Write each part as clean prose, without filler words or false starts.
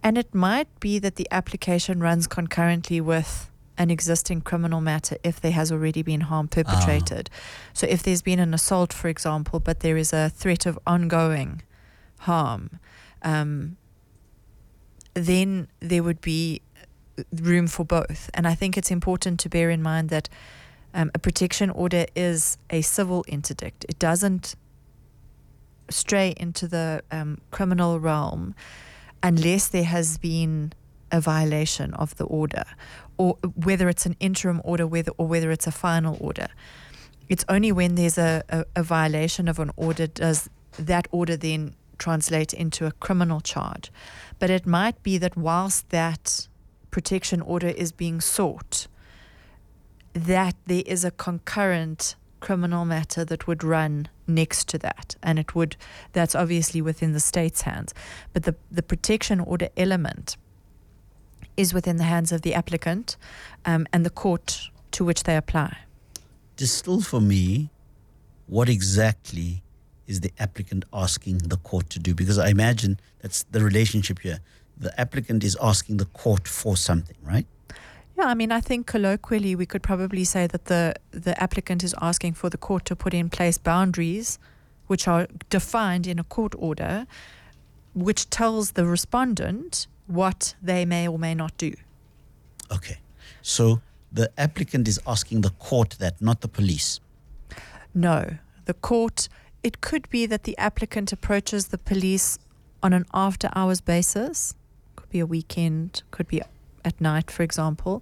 And it might be that the application runs concurrently with an existing criminal matter if there has already been harm perpetrated. So if there's been an assault, for example, but there is a threat of ongoing harm, then there would be room for both. And I think it's important to bear in mind that a protection order is a civil interdict. It doesn't stray into the criminal realm unless there has been a violation of the order, or whether it's an interim order or whether it's a final order. It's only when there's a violation of an order does that order then translate into a criminal charge. But it might be that whilst that protection order is being sought, that there is a concurrent criminal matter that would run next to that, and that's obviously within the state's hands. But the protection order element is within the hands of the applicant and the court to which they apply. Distill for me, what exactly is the applicant asking the court to do? Because I imagine that's the relationship here. The applicant is asking the court for something, right? Yeah, I mean, I think colloquially we could probably say that the applicant is asking for the court to put in place boundaries which are defined in a court order, which tells the respondent what they may or may not do. Okay. So the applicant is asking the court that, not the police? No. The court, it could be that the applicant approaches the police on an after-hours basis. Could be a weekend, could be at night, for example.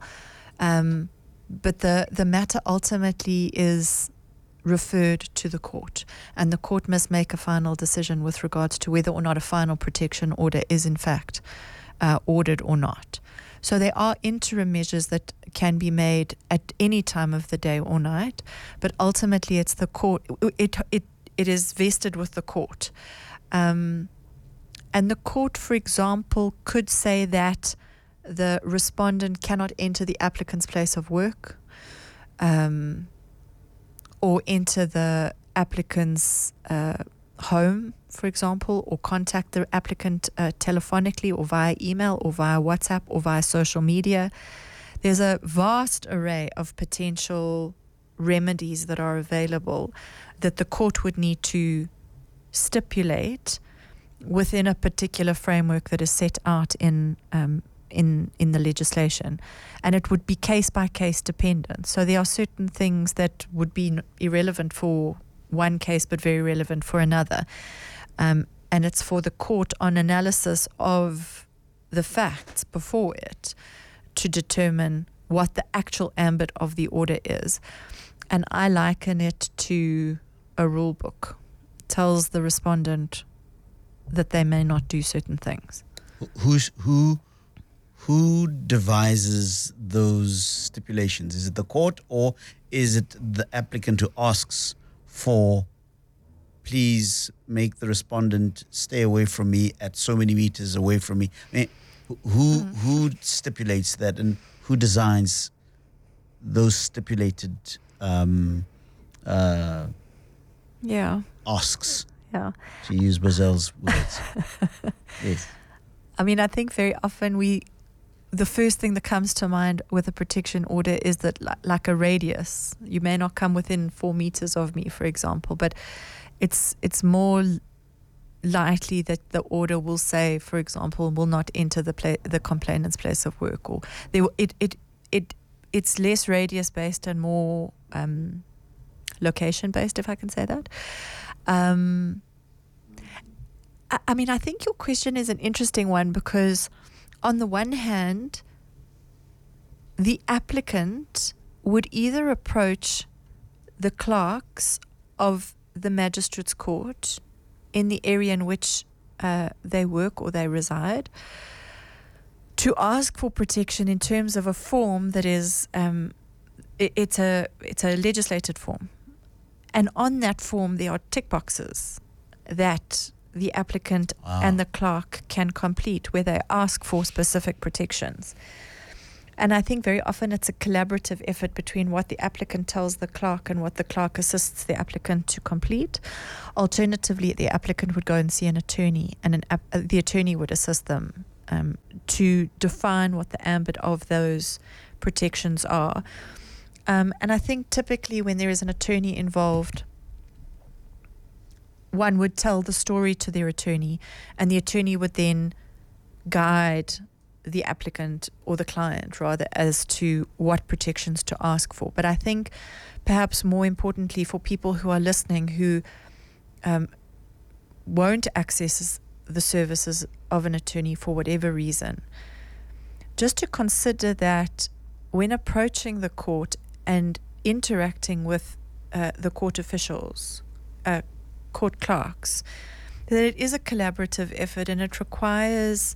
But the matter ultimately is referred to the court, and the court must make a final decision with regards to whether or not a final protection order is in fact ordered or not. So there are interim measures that can be made at any time of the day or night, but ultimately it's the court. It is vested with the court. And the court, for example, could say that the respondent cannot enter the applicant's place of work, or enter the applicant's home, for example, or contact the applicant telephonically or via email or via WhatsApp or via social media. There's a vast array of potential remedies that are available that the court would need to stipulate within a particular framework that is set out in the legislation, and it would be case by case dependent. So there are certain things that would be irrelevant for one case but very relevant for another, and it's for the court on analysis of the facts before it to determine what the actual ambit of the order is. And I liken it to a rule book. It tells the respondent that they may not do certain things. Who devises those stipulations? Is it the court, or is it the applicant who asks for, please make the respondent stay away from me at so many meters away from me? I mean, who stipulates that, and who designs those stipulated asks? Yeah. To use Bazel's words. Yes. I mean, I think very often the first thing that comes to mind with a protection order is that like a radius. You may not come within 4 meters of me, for example, but it's more likely that the order will say, for example, will not enter the complainant's place of work, or it's less radius based and more location based, if I can say that. I mean, I think your question is an interesting one, because on the one hand, the applicant would either approach the clerks of the magistrate's court in the area in which they work or they reside to ask for protection in terms of a form that is it's a legislated form, and on that form there are tick boxes that the applicant and the clerk can complete where they ask for specific protections. And I think very often it's a collaborative effort between what the applicant tells the clerk and what the clerk assists the applicant to complete. Alternatively, the applicant would go and see an attorney, and the attorney would assist them to define what the ambit of those protections are. And I think typically when there is an attorney involved, one would tell the story to their attorney, and the attorney would then guide the applicant or the client rather as to what protections to ask for. But I think perhaps more importantly for people who are listening who won't access the services of an attorney for whatever reason, just to consider that when approaching the court and interacting with the court officials, court clerks, that it is a collaborative effort, and it requires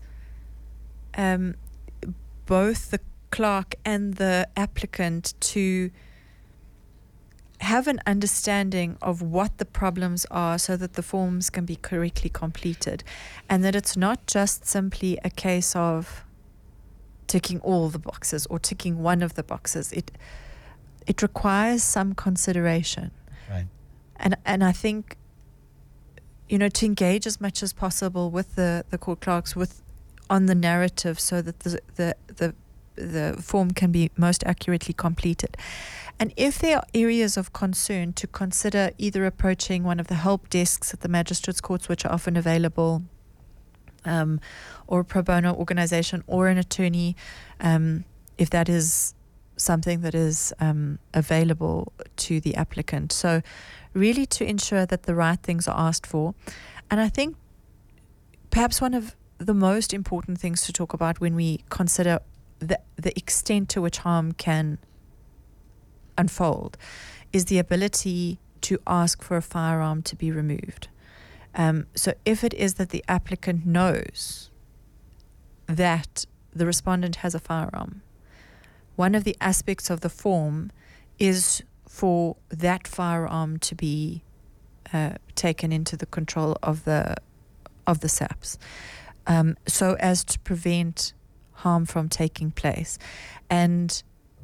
both the clerk and the applicant to have an understanding of what the problems are so that the forms can be correctly completed, and that it's not just simply a case of ticking all the boxes or ticking one of the boxes. It requires some consideration. Right. And I think, to engage as much as possible with the court clerks on the narrative so that the form can be most accurately completed. And if there are areas of concern, to consider either approaching one of the help desks at the magistrates' courts, which are often available, or a pro bono organization, or an attorney, if that is something that is available to the applicant. So really to ensure that the right things are asked for. And I think perhaps one of the most important things to talk about when we consider the extent to which harm can unfold is the ability to ask for a firearm to be removed. So if it is that the applicant knows that the respondent has a firearm, one of the aspects of the form is for that firearm to be taken into the control of the SAPS, so as to prevent harm from taking place. And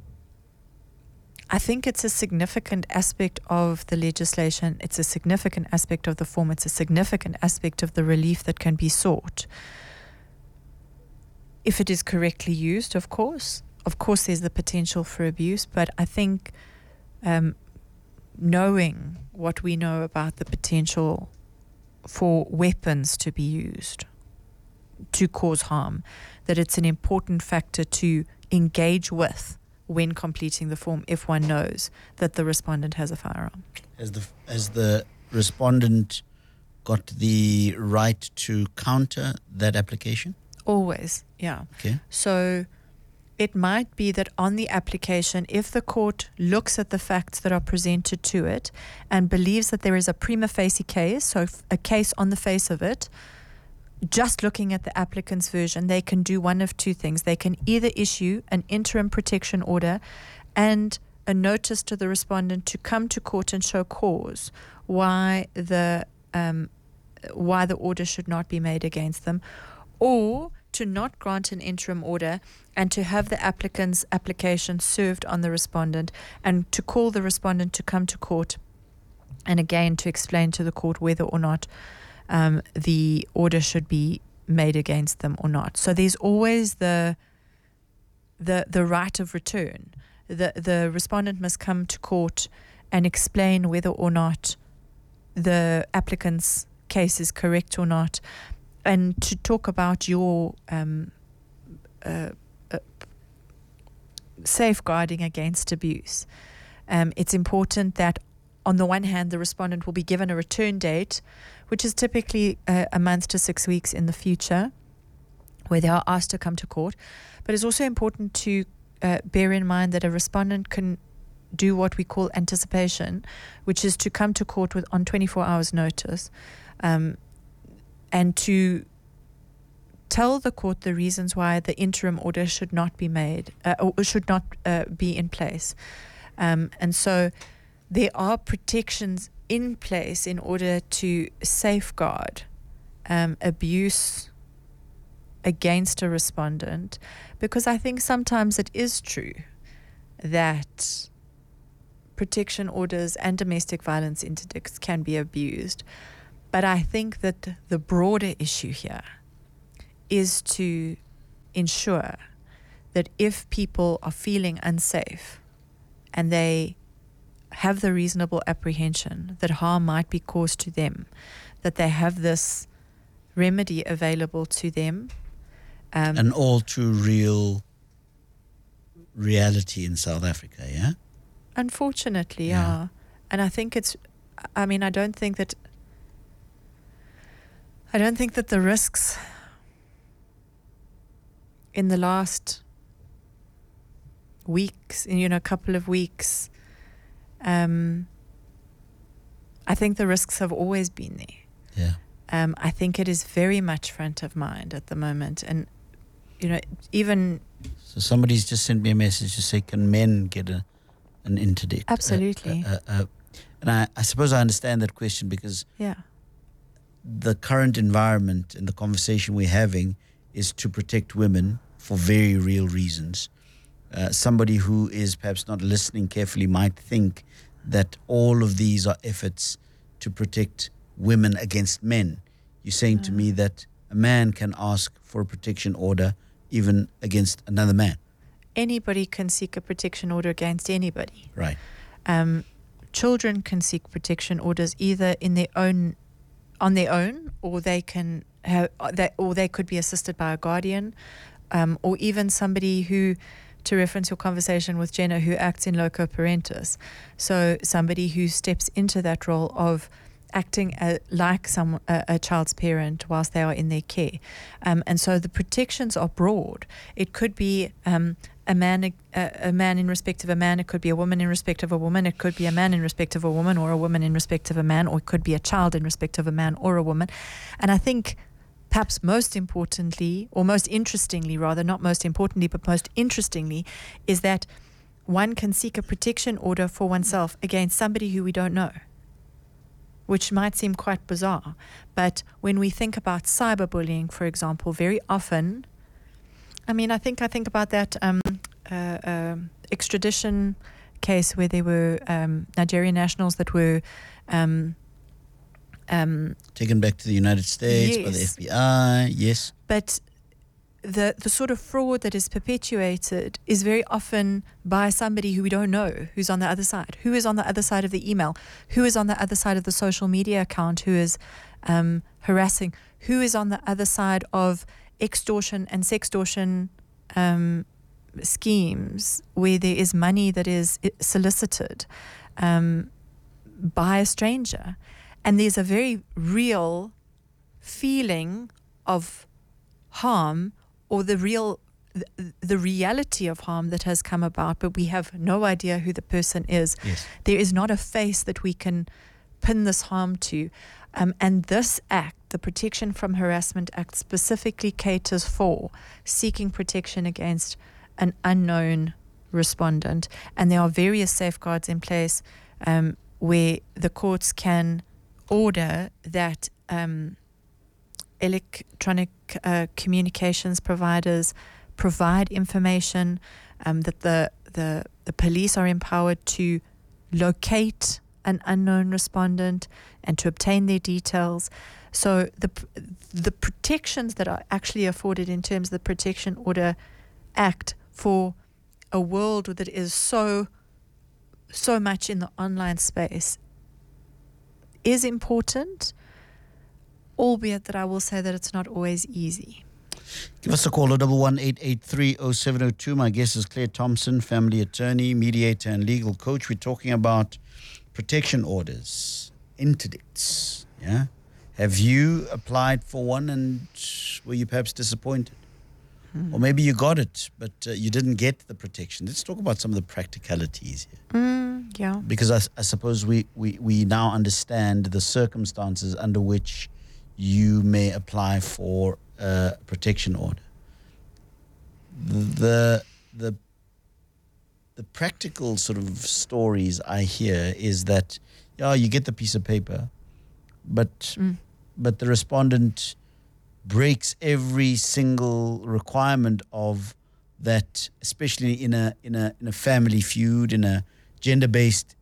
I think it's a significant aspect of the legislation. It's a significant aspect of the form. It's a significant aspect of the relief that can be sought. If it is correctly used, of course. Of course, there's the potential for abuse, but I think knowing what we know about the potential for weapons to be used to cause harm, that it's an important factor to engage with when completing the form if one knows that the respondent has a firearm. Has the respondent got the right to counter that application? Always, yeah. Okay. So it might be that on the application, if the court looks at the facts that are presented to it and believes that there is a prima facie case, so a case on the face of it, just looking at the applicant's version, they can do one of two things. They can either issue an interim protection order and a notice to the respondent to come to court and show cause why the order should not be made against them, or to not grant an interim order and to have the applicant's application served on the respondent, and to call the respondent to come to court and again to explain to the court whether or not the order should be made against them or not. So there's always the right of return. The respondent must come to court and explain whether or not the applicant's case is correct or not, and to talk about your safeguarding against abuse. It's important that on the one hand, the respondent will be given a return date, which is typically a month to 6 weeks in the future, where they are asked to come to court. But it's also important to bear in mind that a respondent can do what we call anticipation, which is to come to court on 24 hours notice, and to tell the court the reasons why the interim order should not be made or should not be in place. And so there are protections in place in order to safeguard abuse against a respondent, because I think sometimes it is true that protection orders and domestic violence interdicts can be abused. But I think that the broader issue here is to ensure that if people are feeling unsafe and they have the reasonable apprehension that harm might be caused to them, that they have this remedy available to them. An all too real reality in South Africa, yeah? Unfortunately, yeah. And I think I don't think that the risks in the last weeks, couple of weeks, I think the risks have always been there. Yeah. I think it is very much front of mind at the moment. And, even... So somebody's just sent me a message to say, can men get an interdict? Absolutely. And I suppose I understand that question because the current environment and the conversation we're having is to protect women for very real reasons. Somebody who is perhaps not listening carefully might think that all of these are efforts to protect women against men. You're saying to me that a man can ask for a protection order even against another man. Anybody can seek a protection order against anybody. Right. Children can seek protection orders either on their own, or they can or they could be assisted by a guardian, or even somebody who, to reference your conversation with Jenna, who acts in loco parentis. So somebody who steps into that role of acting like a child's parent whilst they are in their care. And so the protections are broad. It could be a man in respect of a man. It could be a woman in respect of a woman. It could be a man in respect of a woman, or a woman in respect of a man, or it could be a child in respect of a man or a woman. And I think perhaps most importantly, or most interestingly rather, not most importantly, but most interestingly, is that one can seek a protection order for oneself against somebody who we don't know, which might seem quite bizarre. But when we think about cyberbullying, for example, very often, I think about that extradition case where there were Nigerian nationals that were taken back to the United States by the FBI, yes. But the sort of fraud that is perpetuated is very often by somebody who we don't know, who's on the other side. Who is on the other side of the email? Who is on the other side of the social media account who is harassing? Who is on the other side of extortion and sextortion schemes where there is money that is solicited by a stranger? And there's a very real feeling of harm, or the reality of harm that has come about, but we have no idea who the person is. Yes. There is not a face that we can pin this harm to. And this act, the Protection from Harassment Act, specifically caters for seeking protection against an unknown respondent. And there are various safeguards in place where the courts can order that electronic communications providers provide information, that the police are empowered to locate an unknown respondent and to obtain their details. So the protections that are actually afforded in terms of the Protection Order Act for a world that is so much in the online space is important, albeit that I will say that it's not always easy. Give us a call at 118830702. My guest is Claire Thompson, family attorney, mediator, and legal coach. We're talking about protection orders, interdicts. Yeah, have you applied for one, and were you perhaps disappointed? Or maybe you got it, but you didn't get the protection. Let's talk about some of the practicalities here. Yeah. Because I suppose we now understand the circumstances under which you may apply for a protection order. The practical sort of stories I hear is that you get the piece of paper, but the respondent breaks every single requirement of that, especially in a family feud, in a gender-based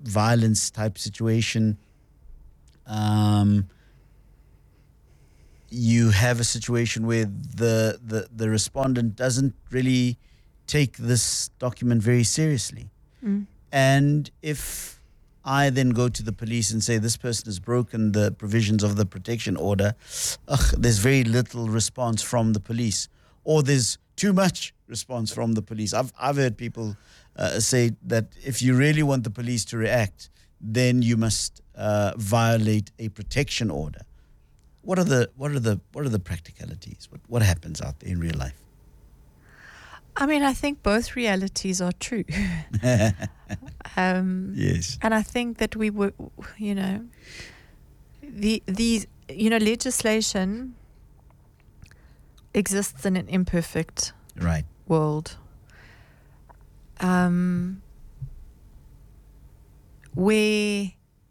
violence type situation. you have a situation where the respondent doesn't really take this document very seriously. And if I then go to the police and say this person has broken the provisions of the protection order, there's very little response from the police, or there's too much response from the police. I've heard people say that if you really want the police to react, then you must violate a protection order. What are the practicalities? What happens out there in real life? I mean, I think both realities are true. Yes. And I think that we were, legislation exists in an imperfect Right. world. Where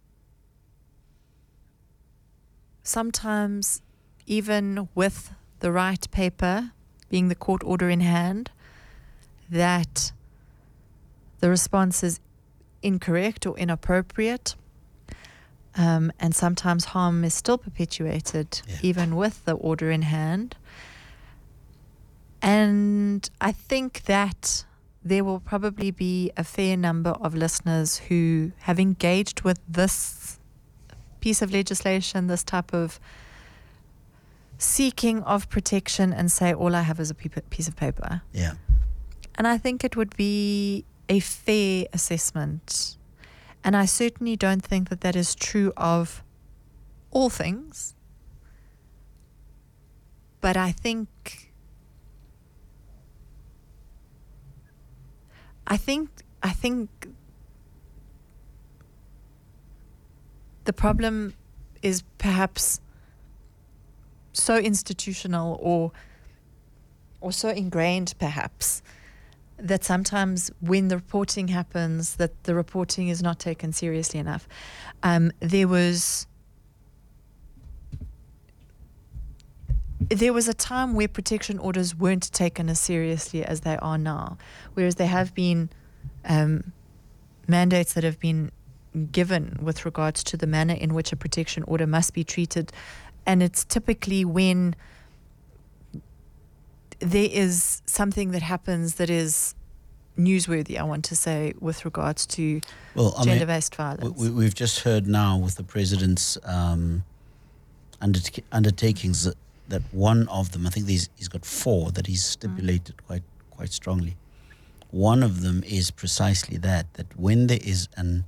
sometimes, even with the right paper, being the court order in hand, that the response is incorrect or inappropriate, and sometimes harm is still perpetuated, even with the order in hand. And I think that there will probably be a fair number of listeners who have engaged with this piece of legislation, this type of seeking of protection, and say, all I have is a piece of paper. Yeah. And I think it would be a fair assessment. And I certainly don't think that that is true of all things. But I think the problem is perhaps so institutional or so ingrained, perhaps, that sometimes when the reporting happens, that the reporting is not taken seriously enough. There was a time where protection orders weren't taken as seriously as they are now, whereas there have been mandates that have been given with regards to the manner in which a protection order must be treated. And it's typically when there is something that happens that is newsworthy, I want to say, with regards to gender-based violence. We've just heard now with the president's undertakings that one of them, I think he's got 4 that he's stipulated quite strongly. One of them is precisely that when there is a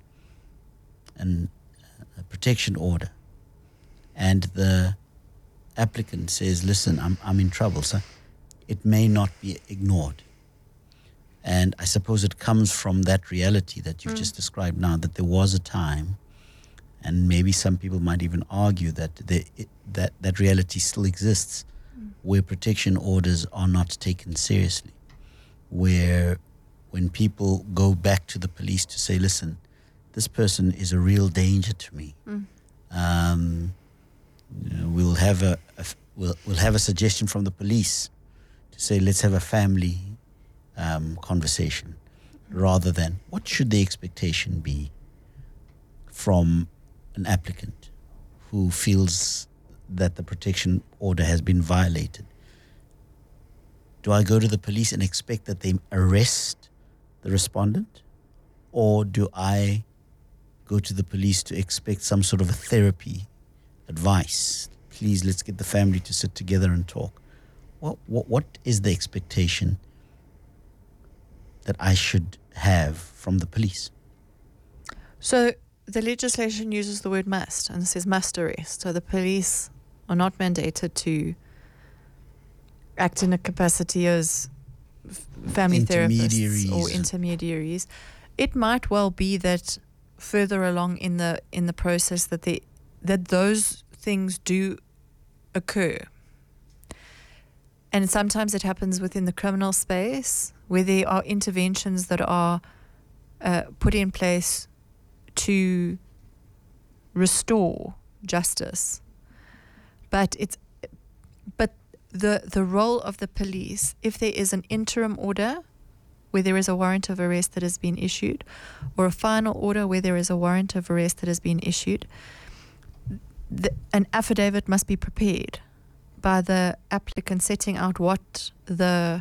protection order and the applicant says, listen, I'm in trouble, sir, it may not be ignored. And I suppose it comes from that reality that you've just described now, that there was a time, and maybe some people might even argue that that reality still exists, where protection orders are not taken seriously, where when people go back to the police to say, listen, this person is a real danger to me. We'll have a suggestion from the police to say, let's have a family conversation, rather than what should the expectation be from an applicant who feels that the protection order has been violated. Do I go to the police and expect that they arrest the respondent? Or do I go to the police to expect some sort of a therapy advice? Please, let's get the family to sit together and talk. What is the expectation that I should have from the police? So the legislation uses the word must, and it says must arrest. So the police are not mandated to act in a capacity as family therapists or intermediaries. It might well be that further along in the process that those things do occur. And sometimes it happens within the criminal space, where there are interventions that are put in place to restore justice. But the role of the police, if there is an interim order where there is a warrant of arrest that has been issued, or a final order where there is a warrant of arrest that has been issued, an affidavit must be prepared by the applicant setting out what the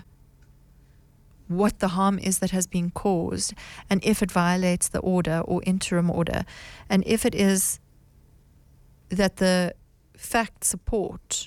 harm is that has been caused, and if it violates the order or interim order, and if it is that the facts support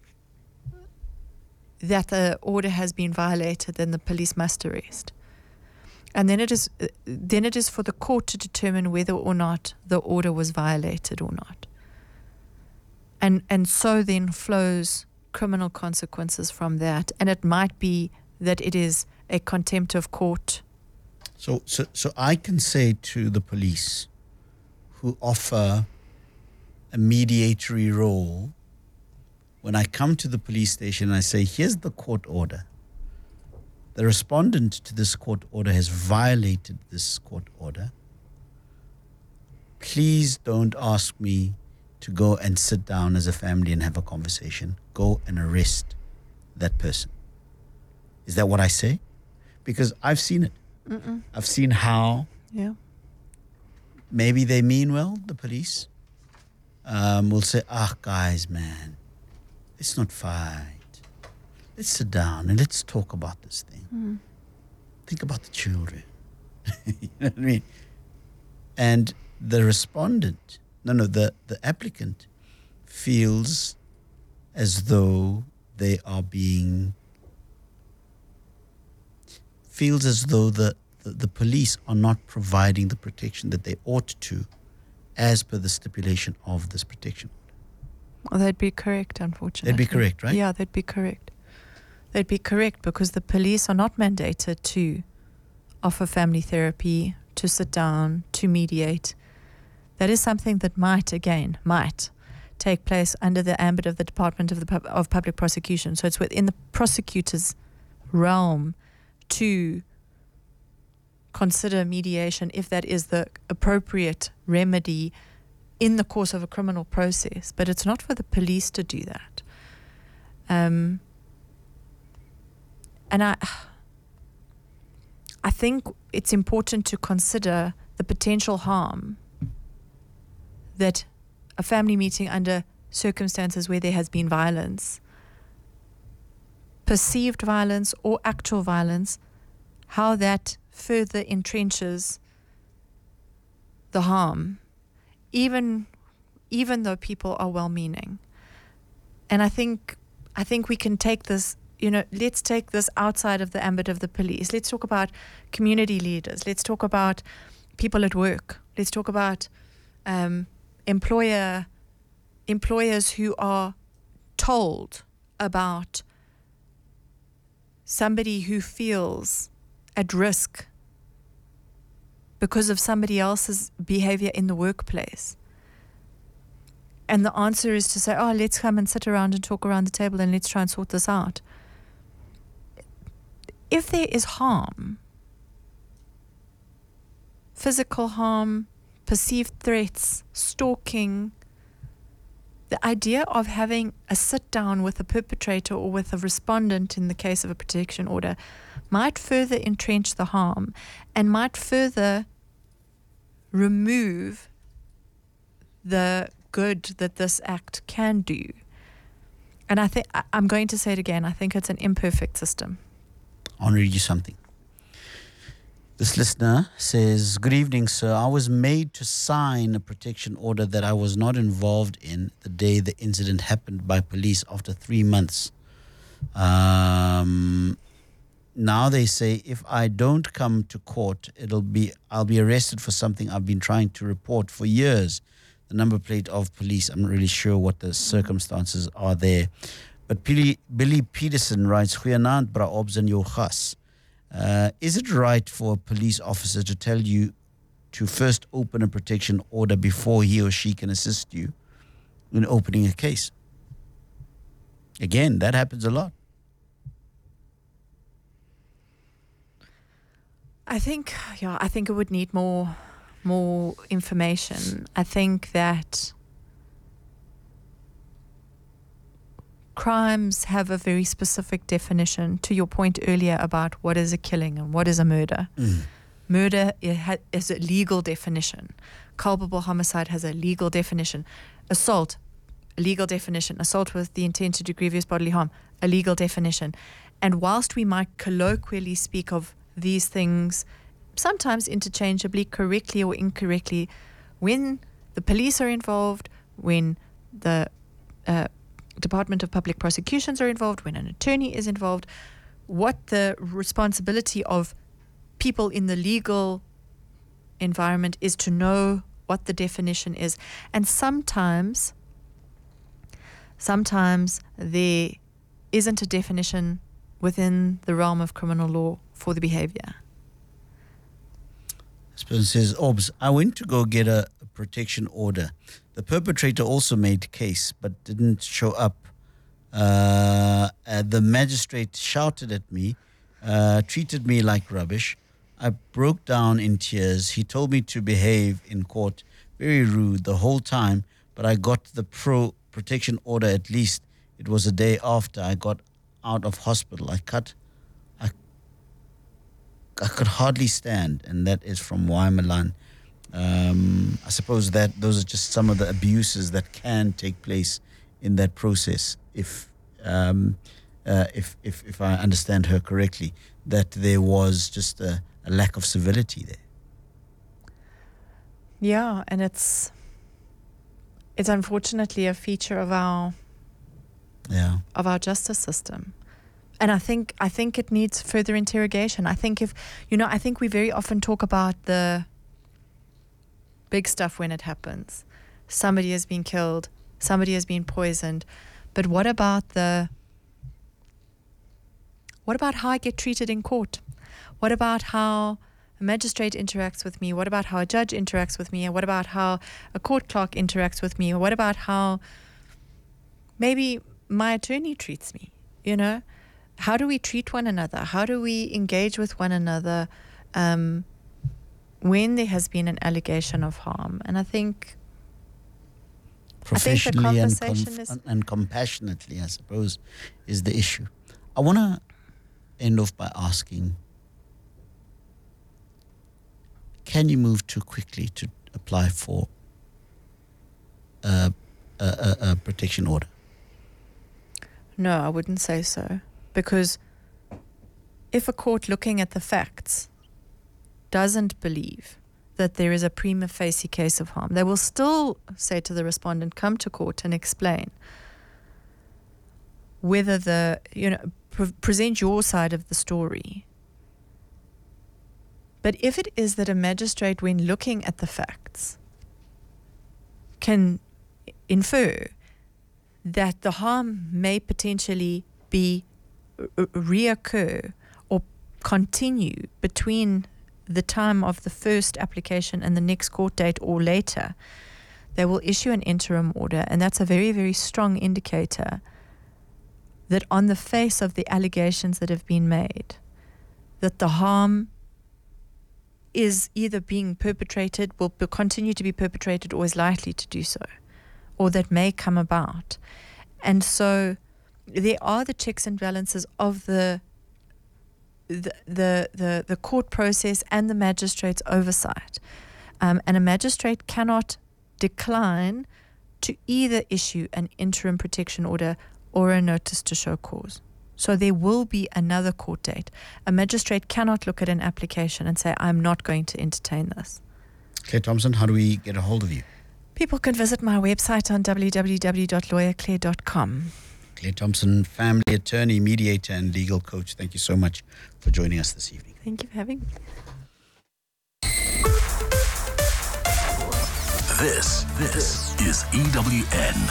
that the order has been violated, then the police must arrest. And then it is for the court to determine whether or not the order was violated or not. And so then flows criminal consequences from that. And it might be that it is a contempt of court. So I can say to the police who offer a mediatory role, when I come to the police station and I say, here's the court order. The respondent to this court order has violated this court order. Please don't ask me to go and sit down as a family and have a conversation. Go and arrest that person. Is that what I say? Because I've seen it. Mm-mm. I've seen how maybe they mean well, the police. Will say, guys, man, let's not fight. Let's sit down and let's talk about this thing. Mm. Think about the children. You know what I mean? And the respondent, the applicant feels as though they are feels as though the police are not providing the protection that they ought to as per the stipulation of this protection. Well, they'd be correct, unfortunately. They'd be correct, right? Yeah, they'd be correct. They'd be correct because the police are not mandated to offer family therapy, to sit down, to mediate. That is something that might take place under the ambit of the Department of Public Prosecution. So it's within the prosecutor's realm to consider mediation if that is the appropriate remedy in the course of a criminal process. But it's not for the police to do that. And I think it's important to consider the potential harm that a family meeting under circumstances where there has been violence, perceived violence or actual violence, how that further entrenches the harm, even though people are well-meaning. And I think we can take this, let's take this outside of the ambit of the police. Let's talk about community leaders. Let's talk about people at work. Let's talk about employers who are told about somebody who feels at risk because of somebody else's behavior in the workplace. And the answer is to say, let's come and sit around and talk around the table and let's try and sort this out. If there is harm, physical harm, perceived threats, stalking, the idea of having a sit down with a perpetrator or with a respondent in the case of a protection order might further entrench the harm and might further remove the good that this act can do. And I think, I'm going to say it again, I think it's an imperfect system. I want to read you something. This listener says, "Good evening, sir. I was made to sign a protection order that I was not involved in the day the incident happened by police after 3 months. Now they say if I don't come to court, I'll be arrested for something I've been trying to report for years. The number plate of police, I'm not really sure what the circumstances are there. But Billy Peterson writes, Goeienaand, bra Obs en jou gas. Is it right for a police officer to tell you to first open a protection order before he or she can assist you in opening a case? Again, that happens a lot. I think it would need more information. I think that crimes have a very specific definition, to your point earlier about what is a killing and what is a murder. Murder is a legal definition. Culpable homicide has a legal definition. Assault, a legal definition. Assault with the intent to do grievous bodily harm, a legal definition. And whilst we might colloquially speak of these things, sometimes interchangeably, correctly or incorrectly, when the police are involved, when the Department of Public Prosecutions are involved, when an attorney is involved, what the responsibility of people in the legal environment is to know what the definition is. And sometimes there isn't a definition within the realm of criminal law for the behavior. This person says, Orbs, I went to go get a protection order. The perpetrator also made case but didn't show up. The magistrate shouted at me, treated me like rubbish. I broke down in tears. He told me to behave in court. Very rude the whole time, but I got the protection order at least. It was a day after I got out of hospital. I could hardly stand, and that is from Waimalan. I suppose that those are just some of the abuses that can take place in that process. If I understand her correctly, that there was just a lack of civility there. Yeah, and it's unfortunately a feature of our justice system. And I think it needs further interrogation. I think we very often talk about the big stuff when it happens. Somebody has been killed, somebody has been poisoned. But what about how I get treated in court? What about how a magistrate interacts with me? What about how a judge interacts with me? And what about how a court clerk interacts with me? Or what about how maybe my attorney treats me? How do we treat one another? How do we engage with one another when there has been an allegation of harm? And I think professionally the conversation and compassionately, I suppose, is the issue. I want to end off by asking, can you move too quickly to apply for a protection order? No, I wouldn't say so. Because if a court looking at the facts doesn't believe that there is a prima facie case of harm, they will still say to the respondent, come to court and explain whether present your side of the story. But if it is that a magistrate, when looking at the facts, can infer that the harm may potentially reoccur or continue between the time of the first application and the next court date or later, they will issue an interim order. And that's a very, very strong indicator that on the face of the allegations that have been made, that the harm is either being perpetrated, will continue to be perpetrated, or is likely to do so, or that may come about. And so there are the checks and balances of the court process and the magistrate's oversight. And a magistrate cannot decline to either issue an interim protection order or a notice to show cause. So there will be another court date. A magistrate cannot look at an application and say, I'm not going to entertain this. Claire Thompson, how do we get a hold of you? People can visit my website on www.lawyerclaire.com. Claire Thompson, family attorney, mediator, and legal coach. Thank you so much for joining us this evening. Thank you for having me. This is EWN.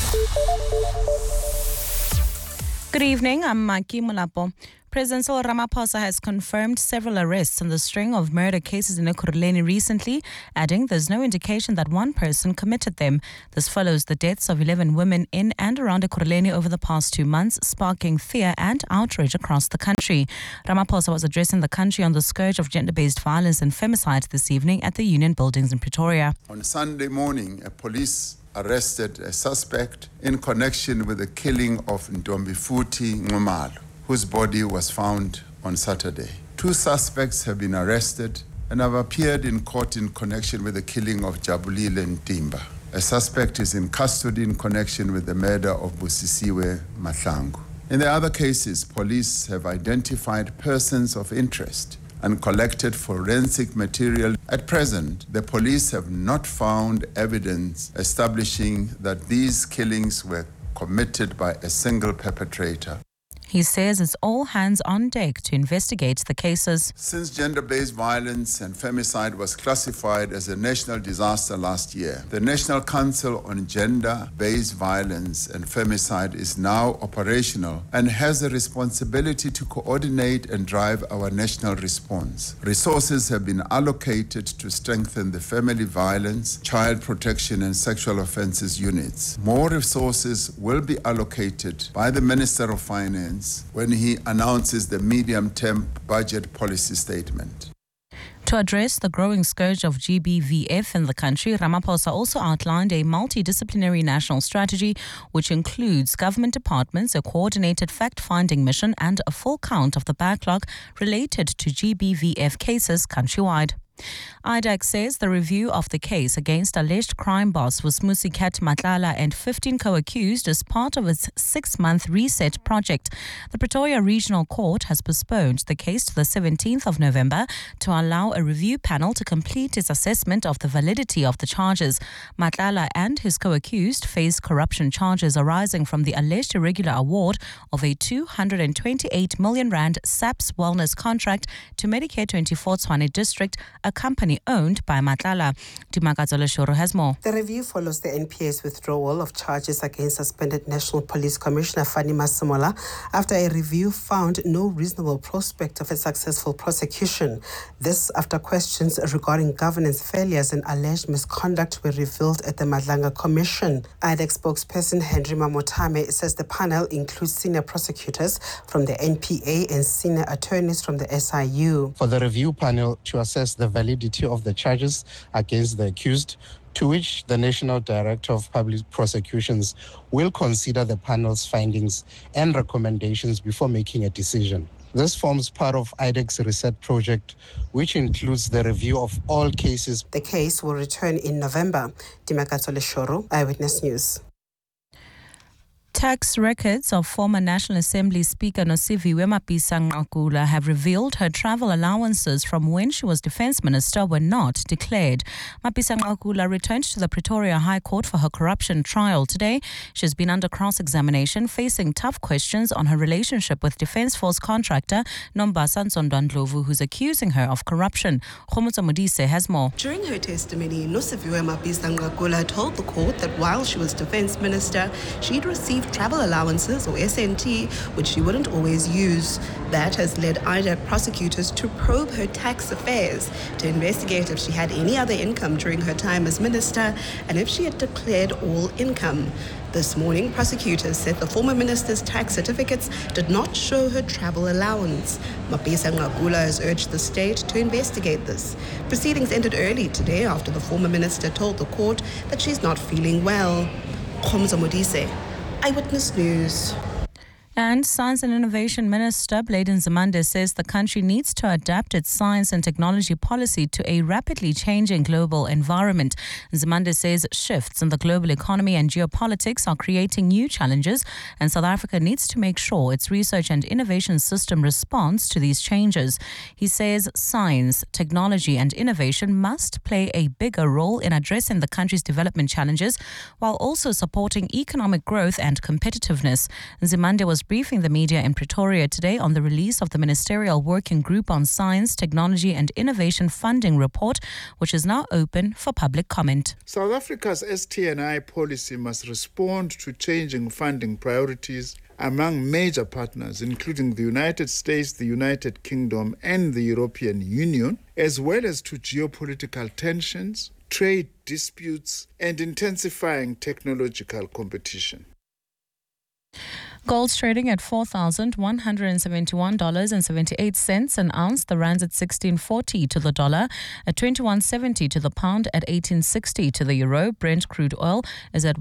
Good evening, I'm Maki Mulapo. President Cyril Ramaphosa has confirmed several arrests in the string of murder cases in Ekurhuleni recently, adding there's no indication that one person committed them. This follows the deaths of 11 women in and around Ekurhuleni over the past 2 months, sparking fear and outrage across the country. Ramaphosa was addressing the country on the scourge of gender-based violence and femicide this evening at the Union Buildings in Pretoria. On Sunday morning, police arrested a suspect in connection with the killing of Ntombifuthi Nxumalo, whose body was found on Saturday. 2 suspects have been arrested and have appeared in court in connection with the killing of Jabulile Ntimba. A suspect is in custody in connection with the murder of Busisiwe Mahlangu. In the other cases, police have identified persons of interest and collected forensic material. At present, the police have not found evidence establishing that these killings were committed by a single perpetrator. He says it's all hands on deck to investigate the cases. Since gender-based violence and femicide was classified as a national disaster last year, the National Council on Gender-Based Violence and Femicide is now operational and has a responsibility to coordinate and drive our national response. Resources have been allocated to strengthen the family violence, child protection and sexual offences units. More resources will be allocated by the Minister of Finance when he announces the medium-term budget policy statement. To address the growing scourge of GBVF in the country, Ramaphosa also outlined a multidisciplinary national strategy which includes government departments, a coordinated fact-finding mission and a full count of the backlog related to GBVF cases countrywide. IDAC says the review of the case against alleged crime boss Vusimuzi Matlala and 15 co-accused is part of its 6-month reset project. The Pretoria Regional Court has postponed the case to the 17th of November to allow a review panel to complete its assessment of the validity of the charges. Matlala and his co-accused face corruption charges arising from the alleged irregular award of a 228 million rand SAPS wellness contract to Medicare 24 Tshwane District, a company owned by Matlala. Dimakazo Leshoro has more. The review follows the NPA's withdrawal of charges against suspended National Police Commissioner Fanny Masemola after a review found no reasonable prospect of a successful prosecution. This after questions regarding governance failures and alleged misconduct were revealed at the Madlanga Commission. IDAC spokesperson Henry Mamotame says the panel includes senior prosecutors from the NPA and senior attorneys from the SIU. For the review panel to assess the validity of the charges against the accused, to which the National Director of Public Prosecutions will consider the panel's findings and recommendations before making a decision. This forms part of IDAC's reset project, which includes the review of all cases. The case will return in November. Dimakato Leshoro, Eyewitness News. Tax records of former National Assembly Speaker Nosiviwe Mapisa-Nqakula have revealed her travel allowances from when she was Defence Minister were not declared. Mapisa-Nqakula returned to the Pretoria High Court for her corruption trial today. She has been under cross-examination, facing tough questions on her relationship with Defence Force contractor Nombasa Ntsondwandlovu, who's accusing her of corruption. Khomotso Modise has more. During her testimony, Nosiviwe Mapisa-Nqakula told the court that while she was Defence Minister, she'd received travel allowances, or SNT, which she wouldn't always use. That has led IDAC prosecutors to probe her tax affairs to investigate if she had any other income during her time as minister and if she had declared all income. This morning, prosecutors said the former minister's tax certificates did not show her travel allowance. Mapisa-Nqakula has urged the state to investigate this. Proceedings ended early today after the former minister told the court that she's not feeling well. Khomotso Modise, Eyewitness News. And Science and Innovation Minister Blade Nzimande says the country needs to adapt its science and technology policy to a rapidly changing global environment. Nzimande says shifts in the global economy and geopolitics are creating new challenges, and South Africa needs to make sure its research and innovation system responds to these changes. He says science, technology and innovation must play a bigger role in addressing the country's development challenges while also supporting economic growth and competitiveness. Nzimande was briefing the media in Pretoria today on the release of the Ministerial Working Group on Science, Technology and Innovation Funding Report, which is now open for public comment. South Africa's ST&I policy must respond to changing funding priorities among major partners, including the United States, the United Kingdom and the European Union, as well as to geopolitical tensions, trade disputes and intensifying technological competition. Gold's trading at $4,171.78 an ounce. The rand's at 16.40 to the dollar, at 21.70 to the pound, at 18.60 to the euro. Brent crude oil is at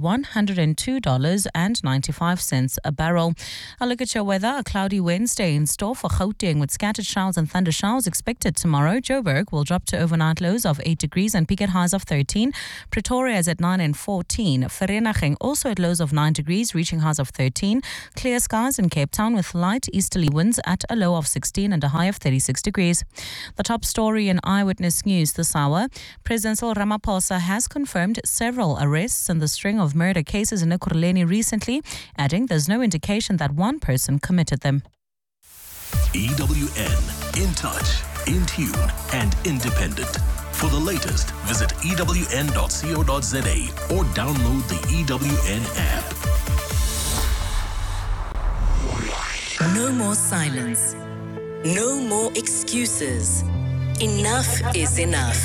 $102.95 a barrel. I'll look at your weather. A cloudy Wednesday in store for Gauteng with scattered showers and thunder showers expected tomorrow. Joburg will drop to overnight lows of 8 degrees and peak at highs of 13. Pretoria is at 9 and 14. Vereeniging also at lows of 9 degrees, reaching highs of 13. Clear skies in Cape Town with light easterly winds at a low of 16 and a high of 36 degrees. The top story in Eyewitness News this hour. President Cyril Ramaphosa has confirmed several arrests in the string of murder cases in Ekurhuleni recently, adding there's no indication that one person committed them. EWN, in touch, in tune, and independent. For the latest, visit ewn.co.za or download the EWN app. No more silence. No more excuses. Enough is enough.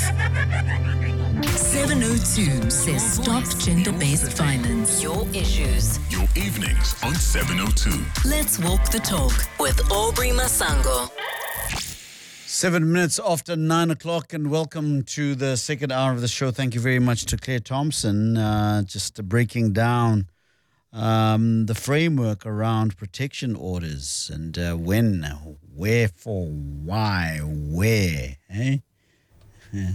702 says stop gender-based violence. Your issues. Your evenings on 702. Let's walk the talk with Aubrey Masango. 7 minutes after 9 o'clock, and welcome to the second hour of the show. Thank you very much to Claire Thompson, just breaking down the framework around protection orders and when, wherefore, why, where. Eh? Yeah.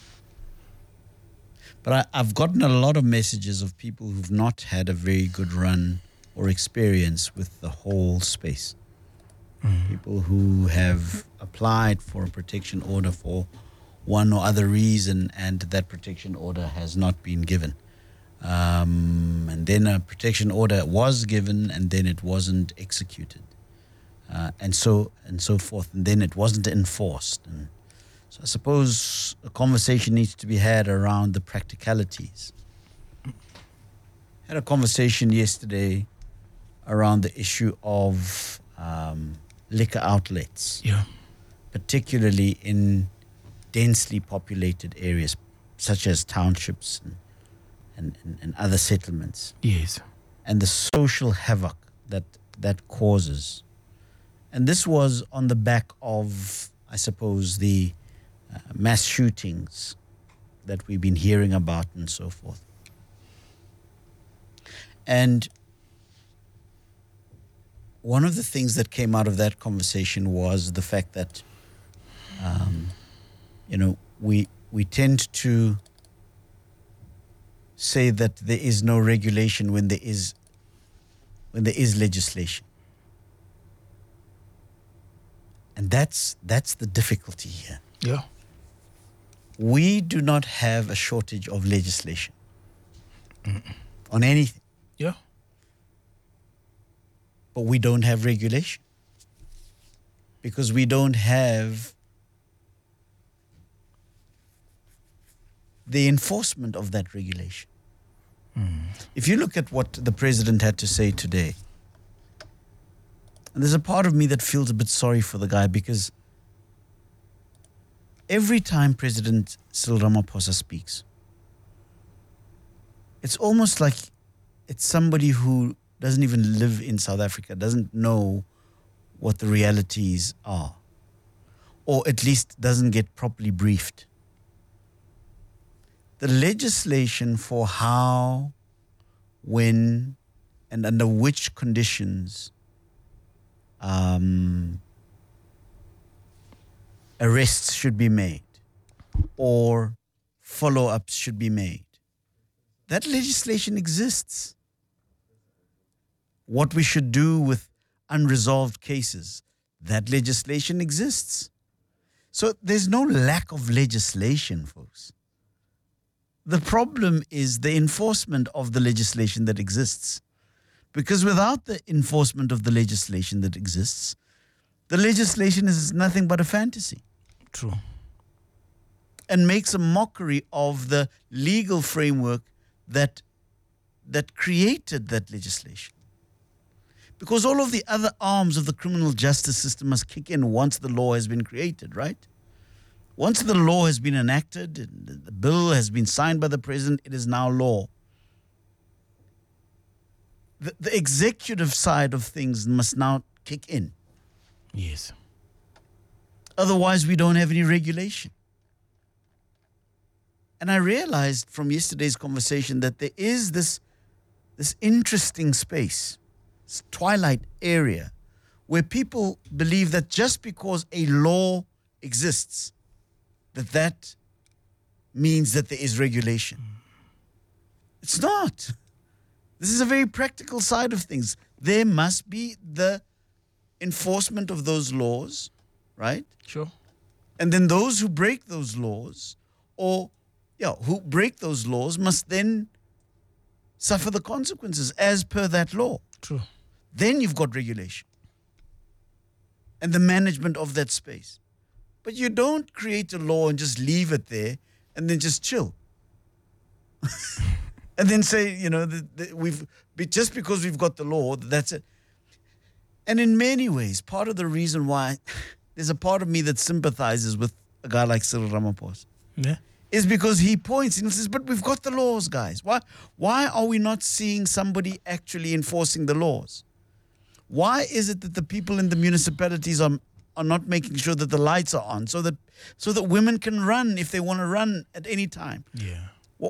But I've gotten a lot of messages of people who've not had a very good run or experience with the whole space. People who have applied for a protection order for one or other reason, and that protection order has not been given. And then a protection order was given, and then it wasn't executed. And so forth. And then it wasn't enforced. And so I suppose a conversation needs to be had around the practicalities. I had a conversation yesterday around the issue of liquor outlets, particularly in densely populated areas such as townships and other settlements. Yes. And the social havoc that causes. And this was on the back of, I suppose, the mass shootings that we've been hearing about and so forth. And one of the things that came out of that conversation was the fact that, we tend to say that there is no regulation when there is legislation, and that's the difficulty here. Yeah. We do not have a shortage of legislation on anything. Yeah. But we don't have regulation because we don't have the enforcement of that regulation. If you look at what the president had to say today, and there's a part of me that feels a bit sorry for the guy, because every time President Cyril Ramaphosa speaks, it's almost like it's somebody who doesn't even live in South Africa, doesn't know what the realities are, or at least doesn't get properly briefed. The legislation for how, when, and under which conditions arrests should be made or follow-ups should be made, that legislation exists. What we should do with unresolved cases, that legislation exists. So there's no lack of legislation, folks. The problem is the enforcement of the legislation that exists. Because without the enforcement of the legislation that exists, the legislation is nothing but a fantasy. True. And makes a mockery of the legal framework that created that legislation. Because all of the other arms of the criminal justice system must kick in once the law has been created, right? Once the law has been enacted, the bill has been signed by the president, it is now law. the executive side of things must now kick in. Yes. Otherwise, we don't have any regulation. And I realized from yesterday's conversation that there is this interesting space, this twilight area, where people believe that just because a law exists, that means that there is regulation. It's not. This is a very practical side of things. There must be the enforcement of those laws, right? Sure. And then those who break those laws, who break those laws must then suffer the consequences as per that law. True. Then you've got regulation and the management of that space. But you don't create a law and just leave it there and then just chill. And then say, just because we've got the law, that's it. And in many ways, part of the reason why there's a part of me that sympathizes with a guy like Cyril Ramaphosa is because he points and says, but we've got the laws, guys. Why are we not seeing somebody actually enforcing the laws? Why is it that the people in the municipalities are not making sure that the lights are on so that women can run if they want to run at any time? Yeah.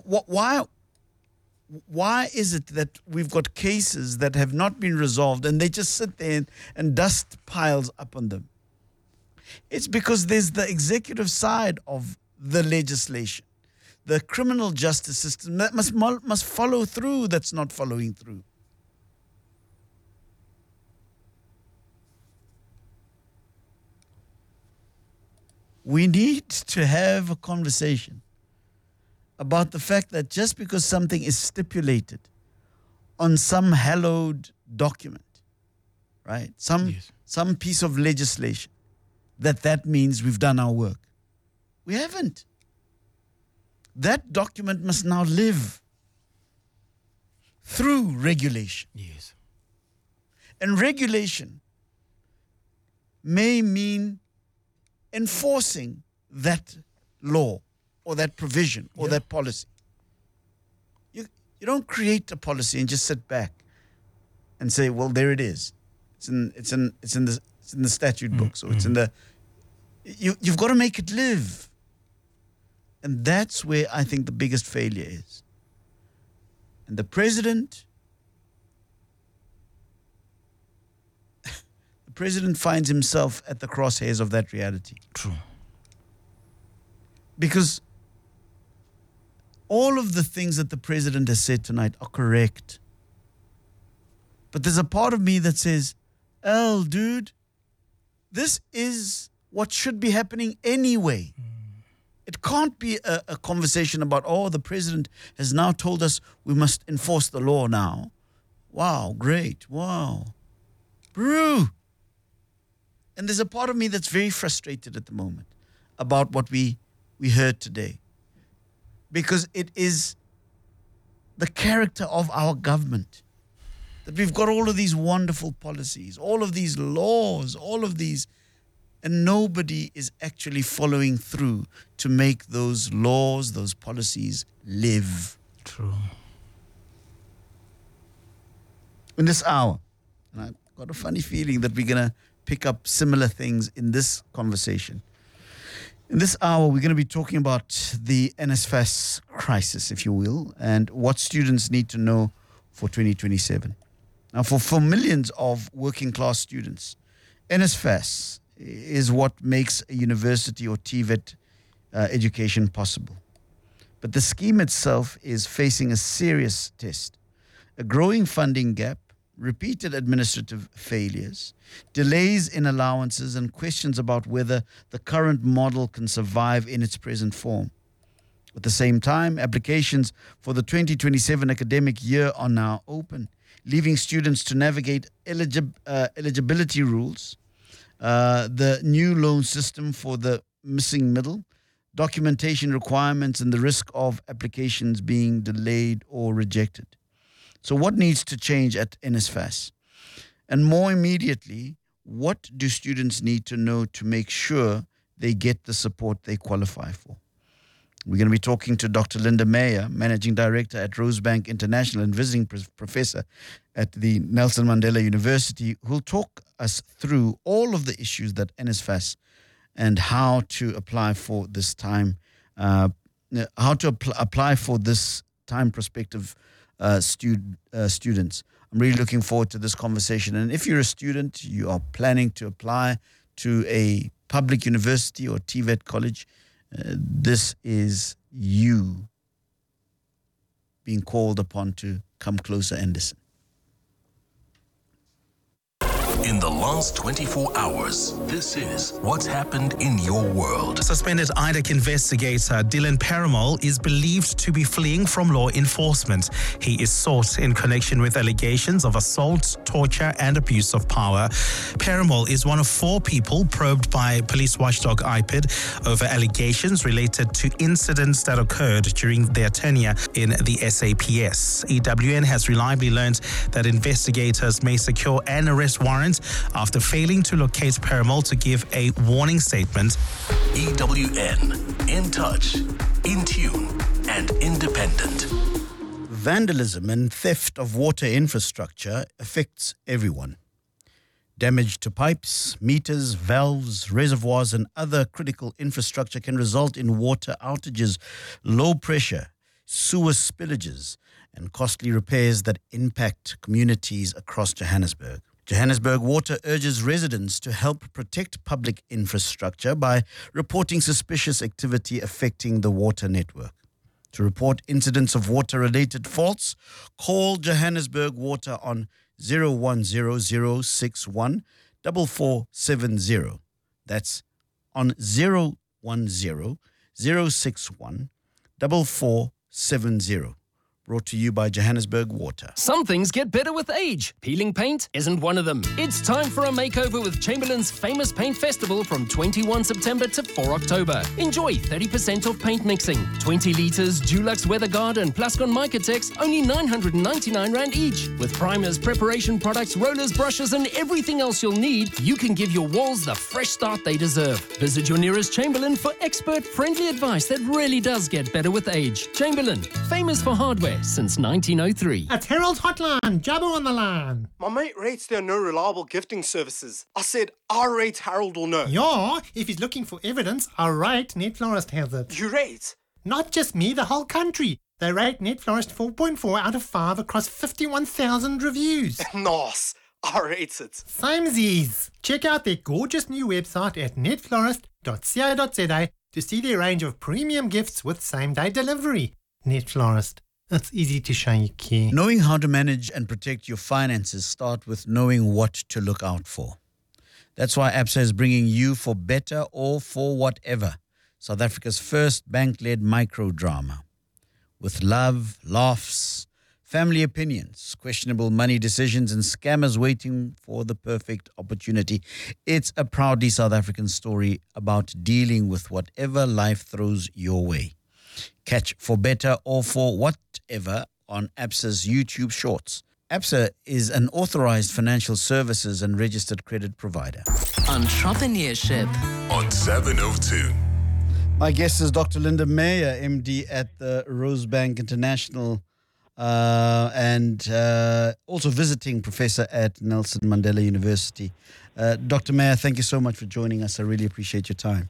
Why is it that we've got cases that have not been resolved and they just sit there and dust piles up on them? It's because there's the executive side of the legislation, the criminal justice system that must follow through, that's not following through. We need to have a conversation about the fact that just because something is stipulated on some hallowed document, right? Some piece of legislation, that means we've done our work. We haven't. That document must now live through regulation. Yes. And regulation may mean enforcing that law or that provision or that policy. You don't create a policy and just sit back and say, well, there it is. It's in the statute book. So it's in the you've got to make it live. And that's where I think the biggest failure is. And the president finds himself at the crosshairs of that reality. True. Because all of the things that the president has said tonight are correct. But there's a part of me that says, dude, this is what should be happening anyway. It can't be a conversation about, the president has now told us we must enforce the law now. Wow, great. Wow. Brew. And there's a part of me that's very frustrated at the moment about what we heard today. Because it is the character of our government. That we've got all of these wonderful policies, all of these laws, all of these, and nobody is actually following through to make those laws, those policies live. True. In this hour, and I've got a funny feeling that we're going to pick up similar things in this conversation. In this hour, we're going to be talking about the NSFAS crisis, if you will, and what students need to know for 2027. Now, for millions of working class students, NSFAS is what makes a university or TVET education possible. But the scheme itself is facing a serious test. A growing funding gap, repeated administrative failures, delays in allowances, and questions about whether the current model can survive in its present form. At the same time, applications for the 2027 academic year are now open, leaving students to navigate eligibility rules, the new loan system for the missing middle, documentation requirements, and the risk of applications being delayed or rejected. So what needs to change at NSFAS? And more immediately, what do students need to know to make sure they get the support they qualify for? We're going to be talking to Dr. Linda Meyer, Managing Director at Rosebank International and visiting professor at the Nelson Mandela University, who'll talk us through all of the issues that NSFAS and how to apply for this time, apply for this time prospective students. I'm really looking forward to this conversation. And if you're a student, you are planning to apply to a public university or TVET college, this is you being called upon to come closer and listen. In the last 24 hours, this is what's happened in your world. Suspended IDEC investigator Dylan Perumal is believed to be fleeing from law enforcement. He is sought in connection with allegations of assault, torture, and abuse of power. Perumal is one of 4 people probed by police watchdog IPID over allegations related to incidents that occurred during their tenure in the SAPS. EWN has reliably learned that investigators may secure an arrest warrant after failing to locate Perumal to give a warning statement. EWN, in touch, in tune, and independent. Vandalism and theft of water infrastructure affects everyone. Damage to pipes, meters, valves, reservoirs, and other critical infrastructure can result in water outages, low pressure, sewer spillages, and costly repairs that impact communities across Johannesburg. Johannesburg Water urges residents to help protect public infrastructure by reporting suspicious activity affecting the water network. To report incidents of water-related faults, call Johannesburg Water on 010-061 4470. That's on 010-061 4470. Brought to you by Johannesburg Water. Some things get better with age. Peeling paint isn't one of them. It's time for a makeover with Chamberlain's famous paint festival from 21 September to 4 October. Enjoy 30% off paint mixing. 20 litres Dulux WeatherGuard and Plascon Micatex, only 999 Rand each. With primers, preparation products, rollers, brushes and everything else you'll need, you can give your walls the fresh start they deserve. Visit your nearest Chamberlain for expert-friendly advice that really does get better with age. Chamberlain, famous for hardware since 1903. At Harold's Hotline, Jabbo on the line. My mate rates there are no reliable gifting services. I said, I rate Harold will know. Yeah, if he's looking for evidence, I rate Net Florist has it. You rate? Not just me, the whole country. They rate Net Florist 4.4 out of 5 across 51,000 reviews. Nice. I rate it. Samesies. Check out their gorgeous new website at netflorist.co.za to see their range of premium gifts with same-day delivery. Net Florist. It's easy to show you care. Knowing how to manage and protect your finances start with knowing what to look out for. That's why ABSA is bringing you For Better or For Whatever, South Africa's first bank-led micro drama. With love, laughs, family opinions, questionable money decisions, and scammers waiting for the perfect opportunity. It's a proudly South African story about dealing with whatever life throws your way. Catch For Better or For Whatever on ABSA's YouTube Shorts. ABSA is an authorized financial services and registered credit provider. Entrepreneurship on 702. My guest is Dr. Linda Meyer, MD at the Rosebank International and also visiting professor at Nelson Mandela University. Dr. Meyer, thank you so much for joining us. I really appreciate your time.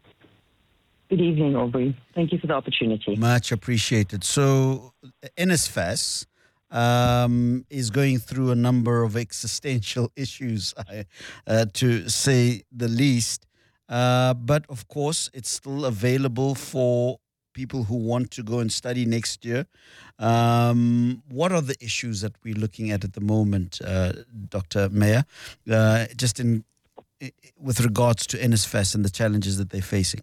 Good evening, Aubrey. Thank you for the opportunity. Much appreciated. So, NSFAS is going through a number of existential issues, to say the least. But, of course, it's still available for people who want to go and study next year. What are the issues that we're looking at the moment, Dr. Meyer, just with regards to NSFAS and the challenges that they're facing?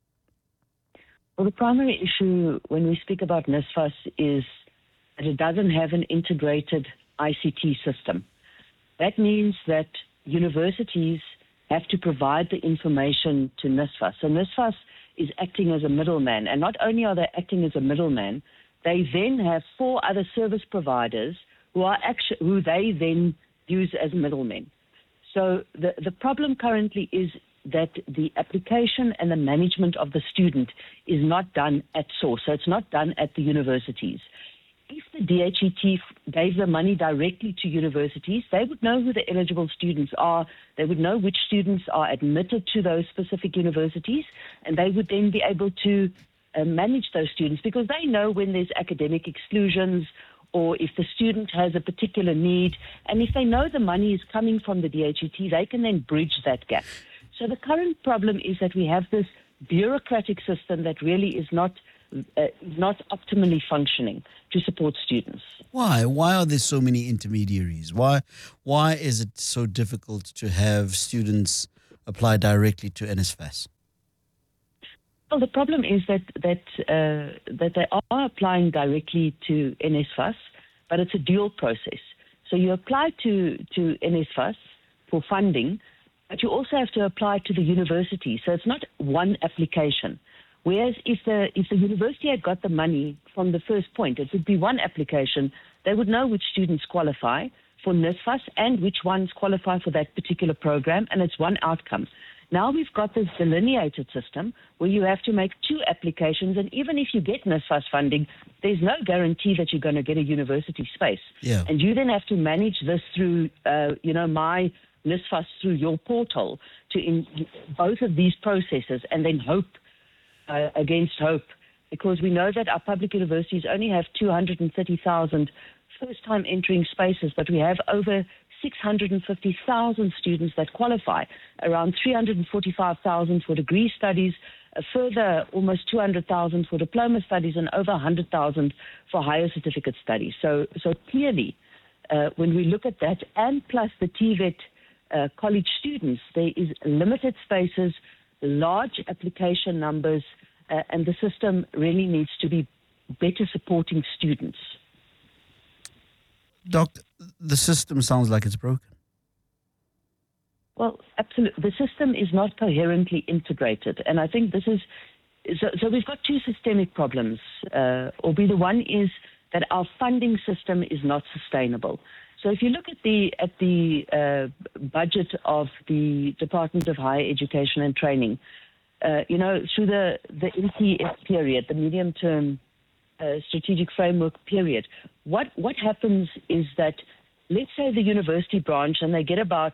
Well, the primary issue when we speak about NSFAS is that it doesn't have an integrated ICT system. That means that universities have to provide the information to NSFAS. So NSFAS is acting as a middleman. And not only are they acting as a middleman, they then have 4 other service providers who they then use as middlemen. So the problem currently is that the application and the management of the student is not done at source. So it's not done at the universities. If the DHET gave the money directly to universities, they would know who the eligible students are. They would know which students are admitted to those specific universities, and they would then be able to manage those students, because they know when there's academic exclusions or if the student has a particular need. And if they know the money is coming from the DHET, they can then bridge that gap. So the current problem is that we have this bureaucratic system that really is not optimally functioning to support students. Why? Why are there so many intermediaries? Why is it so difficult to have students apply directly to NSFAS? Well, the problem is that they are applying directly to NSFAS, but it's a dual process. So you apply to NSFAS for funding, but you also have to apply to the university. So it's not one application. Whereas if the university had got the money from the first point, it would be one application. They would know which students qualify for NSFAS and which ones qualify for that particular program, and it's one outcome. Now we've got this delineated system where you have to make two applications, and even if you get NSFAS funding, there's no guarantee that you're going to get a university space. Yeah. And you then have to manage this through, my NSFAS through your portal in both of these processes, and then hope against hope, because we know that our public universities only have 230,000 first-time entering spaces, but we have over 650,000 students that qualify, around 345,000 for degree studies, a further almost 200,000 for diploma studies, and over 100,000 for higher certificate studies. So clearly, when we look at that, and plus the TVET college students, there is limited spaces, large application numbers, and the system really needs to be better supporting students. Doc, the system sounds like it's broken. Well, absolutely. The system is not coherently integrated. And I think this is... So we've got two systemic problems. The one is that our funding system is not sustainable. So if you look at the budget of the Department of Higher Education and Training, through the MTF period, the medium-term strategic framework period, what happens is that, let's say the university branch, and they get about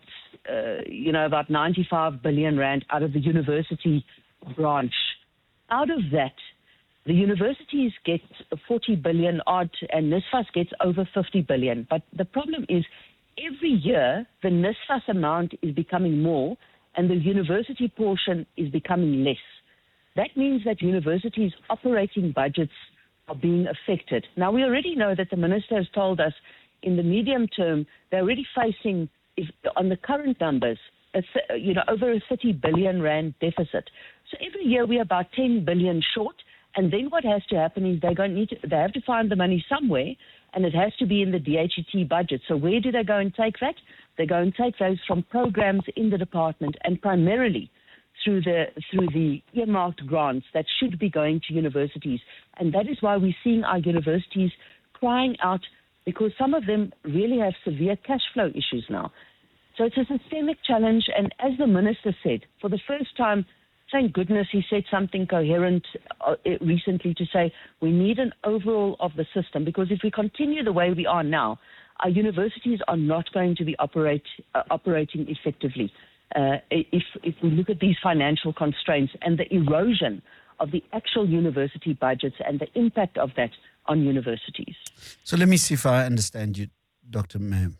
95 billion rand out of the university branch. Out of that, the universities get 40 billion odd, and NSFAS gets over 50 billion. But the problem is, every year, the NSFAS amount is becoming more, and the university portion is becoming less. That means that universities' operating budgets are being affected. Now, we already know that the minister has told us in the medium term, they're already facing, on the current numbers, over a 30 billion rand deficit. So every year we're about 10 billion short, and then what has to happen is they have to find the money somewhere, and it has to be in the DHET budget. So where do they go and take that? They go and take those from programs in the department, and primarily through the earmarked grants that should be going to universities. And that is why we're seeing our universities crying out, because some of them really have severe cash flow issues now. So it's a systemic challenge, and as the minister said, for the first time, thank goodness he said something coherent recently to say we need an overhaul of the system, because if we continue the way we are now, our universities are not going to be operating effectively. If we look at these financial constraints and the erosion of the actual university budgets and the impact of that on universities. So let me see if I understand you, Dr. Maham.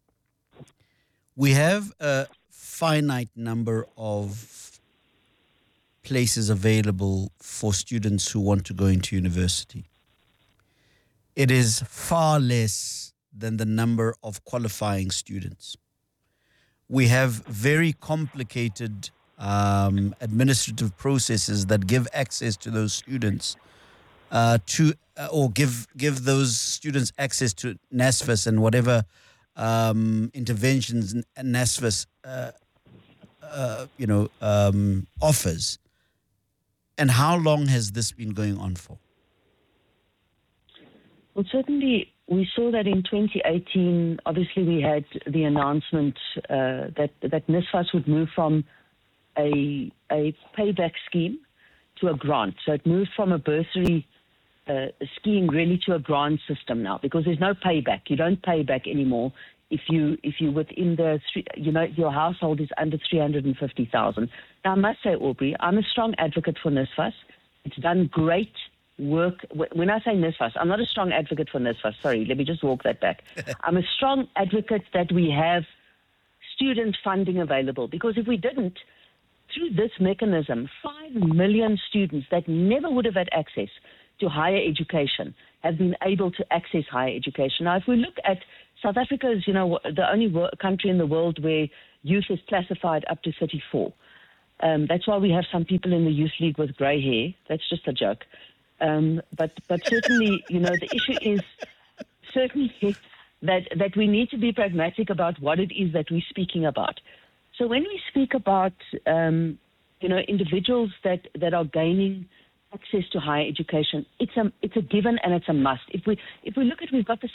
We have a finite number of places available for students who want to go into university. It is far less than the number of qualifying students. We have very complicated administrative processes that give access to those students give those students access to NSFAS and whatever interventions NSFAS offers. And how long has this been going on for? Well, certainly we saw that in 2018. Obviously, we had the announcement that NSFAS would move from a payback scheme to a grant. So it moved from a bursary scheme really to a grant system now, because there's no payback. You don't pay back anymore if you within the your household is under 350,000. Now I must say, Aubrey, I'm a strong advocate for NSFAS. It's done great work. When I say NSFAS, I'm not a strong advocate for NSFAS. Sorry, let me just walk that back. I'm a strong advocate that we have student funding available, because if we didn't, through this mechanism, 5 million students that never would have had access to higher education have been able to access higher education. Now, if we look at South Africa, is the only country in the world where youth is classified up to 34. That's why we have some people in the Youth League with grey hair. That's just a joke. But certainly, the issue is certainly that we need to be pragmatic about what it is that we're speaking about. So when we speak about, individuals that are gaining access to higher education, it's a given and it's a must. If we look at, we've got the